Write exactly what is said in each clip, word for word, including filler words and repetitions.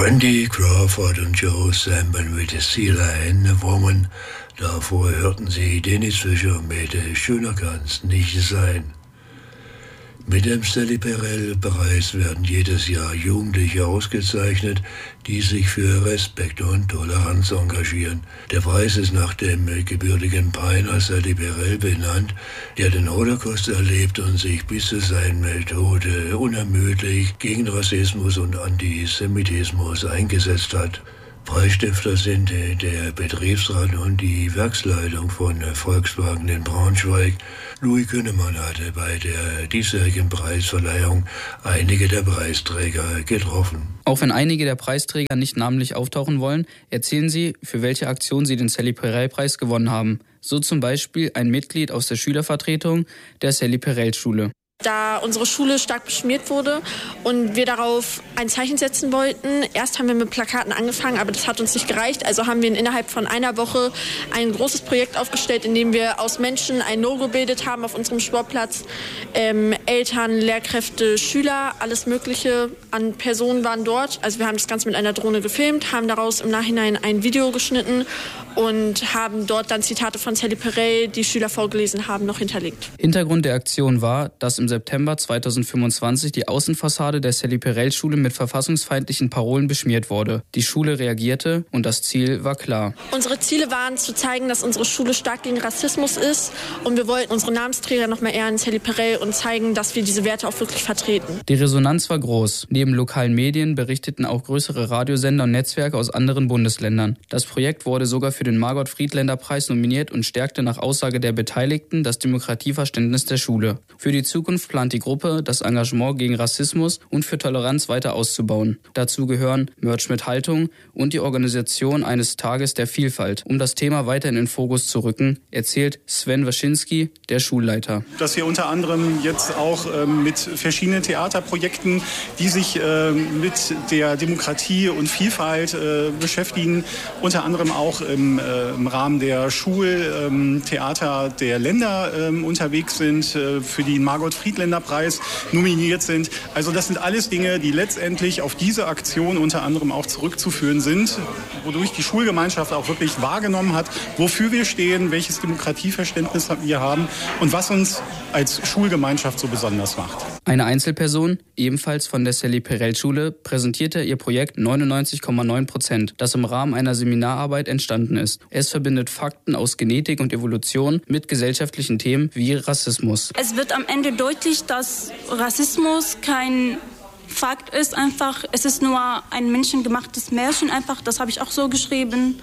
Randy Crawford und Joe Sample mit Sila and a Woman. Davor hörten sie Dennis Fischer mit Schöner kann's nicht sein. Mit dem Sally Perel-Preis werden jedes Jahr Jugendliche ausgezeichnet, die sich für Respekt und Toleranz engagieren. Der Preis ist nach dem gebürtigen Peiner Sally Perel benannt, der den Holocaust erlebt und sich bis zu seinem Tod unermüdlich gegen Rassismus und Antisemitismus eingesetzt hat. Preisstifter sind der Betriebsrat und die Werksleitung von Volkswagen in Braunschweig. Louis Künnemann hatte bei der diesjährigen Preisverleihung einige der Preisträger getroffen. Auch wenn einige der Preisträger nicht namentlich auftauchen wollen, erzählen sie, für welche Aktion sie den Sally Perel-Preis gewonnen haben. So zum Beispiel ein Mitglied aus der Schülervertretung der Sally Perel-Schule. Da unsere Schule stark beschmiert wurde und wir darauf ein Zeichen setzen wollten. Erst haben wir mit Plakaten angefangen, aber das hat uns nicht gereicht. Also haben wir innerhalb von einer Woche ein großes Projekt aufgestellt, in dem wir aus Menschen ein Logo gebildet haben auf unserem Sportplatz. Ähm, Eltern, Lehrkräfte, Schüler, alles Mögliche an Personen waren dort. Also wir haben das Ganze mit einer Drohne gefilmt, haben daraus im Nachhinein ein Video geschnitten und haben dort dann Zitate von Sally Perel, die Schüler vorgelesen haben, noch hinterlegt. Hintergrund der Aktion war, dass im September zweitausendfünfundzwanzig die Außenfassade der Sally Perel-Schule mit verfassungsfeindlichen Parolen beschmiert wurde. Die Schule reagierte und das Ziel war klar. Unsere Ziele waren zu zeigen, dass unsere Schule stark gegen Rassismus ist und wir wollten unsere Namensträger noch mal ehren, Sally Perel, und zeigen, dass wir diese Werte auch wirklich vertreten. Die Resonanz war groß. Neben lokalen Medien berichteten auch größere Radiosender und Netzwerke aus anderen Bundesländern. Das Projekt wurde sogar für den Margot-Friedländer-Preis nominiert und stärkte nach Aussage der Beteiligten das Demokratieverständnis der Schule. Für die Zukunft plant die Gruppe, das Engagement gegen Rassismus und für Toleranz weiter auszubauen. Dazu gehören Merch mit Haltung und die Organisation eines Tages der Vielfalt. Um das Thema weiter in den Fokus zu rücken, erzählt Sven Waschinski, der Schulleiter. Dass wir unter anderem jetzt auch ähm, mit verschiedenen Theaterprojekten, die sich äh, mit der Demokratie und Vielfalt äh, beschäftigen, unter anderem auch im, äh, im Rahmen der Schultheater ähm, der Länder ähm, unterwegs sind, äh, für die Margot-Friedländer-Preis nominiert sind. Also das sind alles Dinge, die letztendlich auf diese Aktion unter anderem auch zurückzuführen sind, wodurch die Schulgemeinschaft auch wirklich wahrgenommen hat, wofür wir stehen, welches Demokratieverständnis wir haben und was uns als Schulgemeinschaft so besonders macht. Eine Einzelperson, ebenfalls von der Sally Perel-Schule, präsentierte ihr Projekt neunundneunzig Komma neun Prozent, das im Rahmen einer Seminararbeit entstanden ist. Es verbindet Fakten aus Genetik und Evolution mit gesellschaftlichen Themen wie Rassismus. Es wird am Ende deutlich, dass Rassismus kein Fakt ist, einfach, es ist nur ein menschengemachtes Märchen, einfach, das habe ich auch so geschrieben.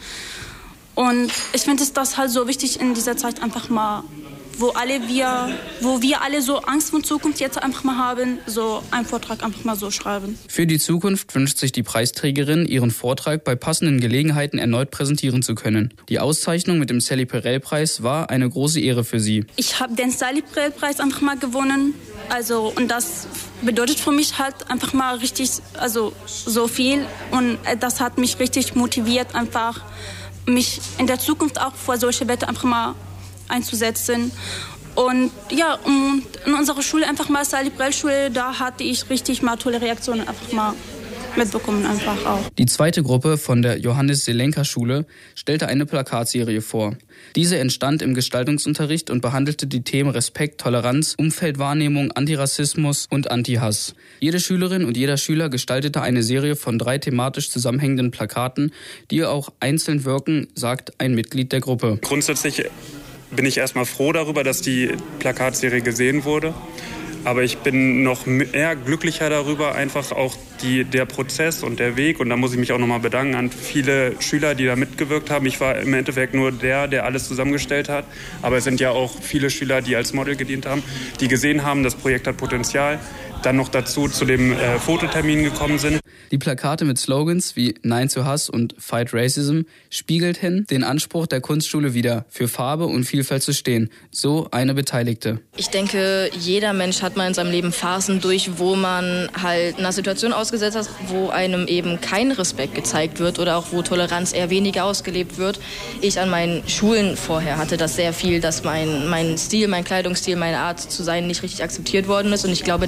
Und ich finde es das halt so wichtig in dieser Zeit einfach mal, wo alle wir, wo wir alle so Angst vor Zukunft jetzt einfach mal haben, so einen Vortrag einfach mal so schreiben. Für die Zukunft wünscht sich die Preisträgerin, ihren Vortrag bei passenden Gelegenheiten erneut präsentieren zu können. Die Auszeichnung mit dem Sally Perel-Preis war eine große Ehre für sie. Ich habe den Sally Perel-Preis einfach mal gewonnen, also und das bedeutet für mich halt einfach mal richtig, also so viel, und das hat mich richtig motiviert, einfach mich in der Zukunft auch vor solche Wette einfach mal einzusetzen. Und ja, und in unserer Schule einfach mal, Sally Perel-Schule, da hatte ich richtig mal tolle Reaktionen einfach mal mitbekommen einfach auch. Die zweite Gruppe von der Johannes-Selenka-Schule stellte eine Plakatserie vor. Diese entstand im Gestaltungsunterricht und behandelte die Themen Respekt, Toleranz, Umfeldwahrnehmung, Antirassismus und Anti-Hass. Jede Schülerin und jeder Schüler gestaltete eine Serie von drei thematisch zusammenhängenden Plakaten, die auch einzeln wirken, sagt ein Mitglied der Gruppe. Grundsätzlich bin ich erstmal froh darüber, dass die Plakatserie gesehen wurde. Aber ich bin noch eher glücklicher darüber, einfach auch die, der Prozess und der Weg. Und da muss ich mich auch nochmal bedanken an viele Schüler, die da mitgewirkt haben. Ich war im Endeffekt nur der, der alles zusammengestellt hat. Aber es sind ja auch viele Schüler, die als Model gedient haben, die gesehen haben, das Projekt hat Potenzial. Dann noch dazu zu dem äh, Fototermin gekommen sind. Die Plakate mit Slogans wie Nein zu Hass und Fight Racism spiegelten den Anspruch der Kunstschule wider, für Farbe und Vielfalt zu stehen. So eine Beteiligte. Ich denke, jeder Mensch hat mal in seinem Leben Phasen durch, wo man halt einer Situation ausgesetzt ist, wo einem eben kein Respekt gezeigt wird oder auch wo Toleranz eher weniger ausgelebt wird. Ich an meinen Schulen vorher hatte das sehr viel, dass mein, mein Stil, mein Kleidungsstil, meine Art zu sein nicht richtig akzeptiert worden ist. Und ich glaube, da sehen sich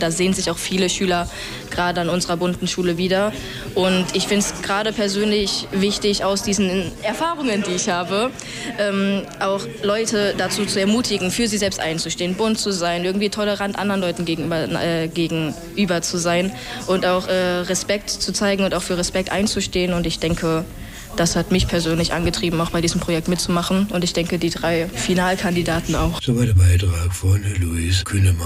sich auch viele Schüler gerade an unserer bunten Schule wieder. Und ich finde es gerade persönlich wichtig, aus diesen Erfahrungen, die ich habe, ähm, auch Leute dazu zu ermutigen, für sie selbst einzustehen, bunt zu sein, irgendwie tolerant anderen Leuten gegenüber, äh, gegenüber zu sein und auch äh, Respekt zu zeigen und auch für Respekt einzustehen. Und ich denke, das hat mich persönlich angetrieben, auch bei diesem Projekt mitzumachen. Und ich denke, die drei Finalkandidaten auch. So war der Beitrag von Luis Kühnemann.